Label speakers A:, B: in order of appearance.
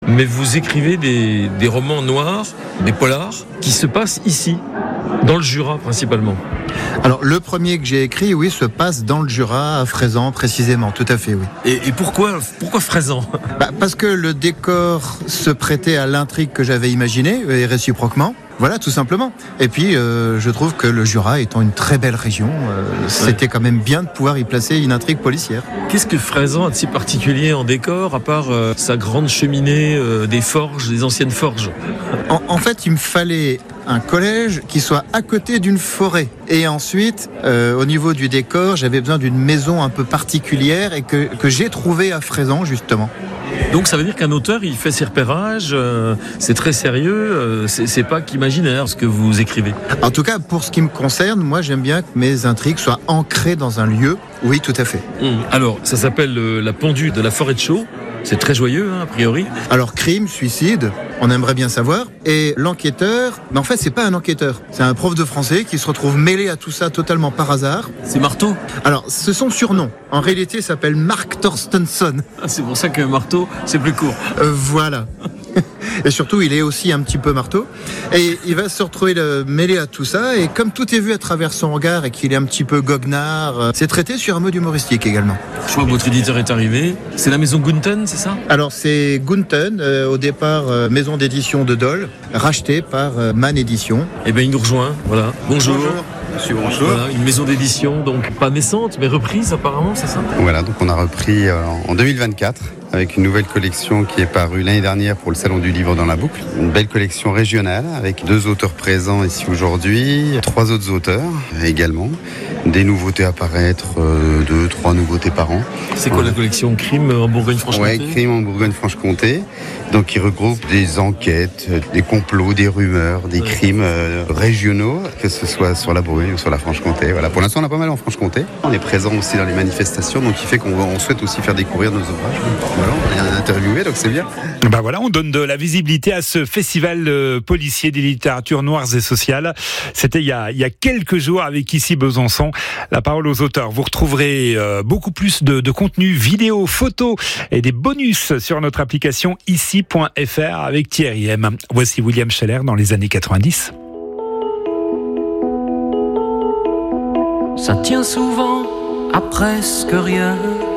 A: mais vous écrivez des romans noirs, des polars, qui se passent ici, dans le Jura principalement.
B: Alors, le premier que j'ai écrit, oui, se passe dans le Jura, à Fraizan précisément, tout à fait, oui.
A: Et pourquoi Fraizan ?
B: Parce que le décor se prêtait à l'intrigue que j'avais imaginée, et réciproquement. Voilà, tout simplement. Et puis, je trouve que le Jura étant une très belle région, c'était quand même bien de pouvoir y placer une intrigue policière.
A: Qu'est-ce que Fraizan a de si particulier en décor, à part sa grande cheminée, des forges, des anciennes forges ?
B: En fait, il me fallait un collège qui soit à côté d'une forêt. Et ensuite, au niveau du décor, j'avais besoin d'une maison un peu particulière et que j'ai trouvée à Fraizan, justement.
A: Donc ça veut dire qu'un auteur, il fait ses repérages, c'est très sérieux, c'est pas qu'imaginaire ce que vous écrivez.
B: En tout cas, pour ce qui me concerne, moi j'aime bien que mes intrigues soient ancrées dans un lieu. Oui, tout à fait.
A: Alors, ça s'appelle La pendue de la forêt de Chaux. C'est très joyeux, a priori.
B: Alors, crime, suicide, on aimerait bien savoir. Et l'enquêteur, en fait, c'est pas un enquêteur. C'est un prof de français qui se retrouve mêlé à tout ça totalement par hasard.
A: C'est Marteau ?
B: Alors, c'est son surnom. En réalité, il s'appelle Mark Torstensson.
A: C'est pour ça que Marteau, c'est plus court.
B: Voilà. Et surtout, il est aussi un petit peu marteau. Et il va se retrouver mêlé à tout ça. Et comme tout est vu à travers son regard et qu'il est un petit peu goguenard, c'est traité sur un mode humoristique également.
A: Je vois que votre éditeur est arrivé. C'est la maison Gunten, c'est ça ?
B: Alors, c'est Gunten, au départ maison d'édition de Dole, rachetée par Man Édition.
A: Eh bien, il nous rejoint. Voilà. Bonjour.
B: Monsieur, bonjour.
A: Voilà, une maison d'édition, donc pas naissante, mais reprise apparemment, c'est ça ?
C: Voilà, donc on a repris en 2024 avec une nouvelle collection qui est parue l'année dernière pour le Salon du Livre dans la Boucle. Une belle collection régionale avec 2 auteurs présents ici aujourd'hui, 3 autres auteurs également. Des nouveautés à paraître, 2-3 nouveautés par an.
A: C'est quoi la collection Crime en Bourgogne-Franche-Comté ?
C: Oui, Crime en Bourgogne-Franche-Comté. Donc qui regroupe des enquêtes, des complots, des rumeurs, des crimes régionaux, que ce soit sur la Bourgogne ou sur la Franche-Comté. Voilà. Pour l'instant, on a pas mal en Franche-Comté. On est présent aussi dans les manifestations, donc qui fait qu'on souhaite aussi faire découvrir nos ouvrages. Voilà, on est interviewé, donc c'est bien.
D: Voilà, on donne de la visibilité à ce festival policier des littératures noires et sociales. C'était il y a quelques jours avec Ici Besançon. La parole aux auteurs. Vous retrouverez beaucoup plus de contenu vidéo, photos et des bonus sur notre application ici.fr avec Thierry M. Voici William Scheller dans les années 90.
E: Ça tient souvent à presque rien.